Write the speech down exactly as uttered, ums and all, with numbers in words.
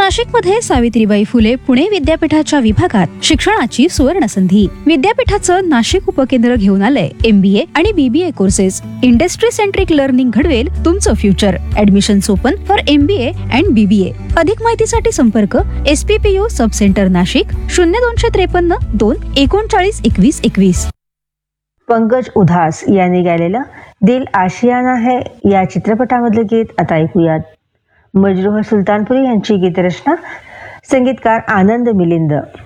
नाशिकमध्ये सावित्रीबाई फुले पुणे विद्यापीठाच्या विभागात शिक्षणाची सुवर्ण संधी. विद्यापीठाचं नाशिक उपकेंद्र घेऊन आलंय एमबीए आणि BBA courses. Industry centric learning घडवेल तुमचं future. Admission open for MBA and BBA. अधिक माहितीसाठी संपर्क एसपीपीयू सब सेंटर नाशिक शून्य दोनशे त्रेपन्न दोन एकोणचाळीस एकवीस एकवीस. पंकज उधास यांनी गायलेलं दिल आशियाना है या चित्रपटामधले गीत आता ऐकूयात. मजरूह सुलतानपुरी यांची गीतरचना, संगीतकार आनंद मिलिंद.